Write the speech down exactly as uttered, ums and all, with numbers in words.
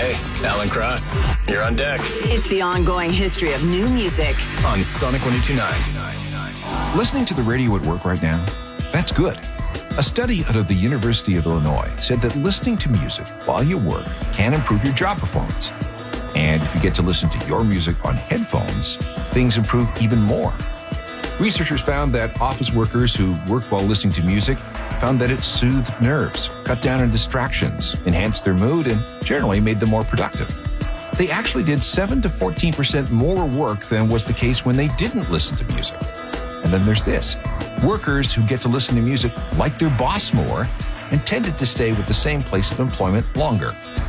Hey, Alan Cross, you're on deck. It's the ongoing history of new music on Sonic one oh two point nine. Listening to the radio at work right now? That's good. A study out of the University of Illinois said that listening to music while you work can improve your job performance. And if you get to listen to your music on headphones, things improve even more. Researchers found that office workers who worked while listening to music found that it soothed nerves, cut down on distractions, enhanced their mood, and generally made them more productive. They actually did seven to fourteen percent more work than was the case when they didn't listen to music. And then there's this. Workers who get to listen to music like their boss more and tended to stay with the same place of employment longer.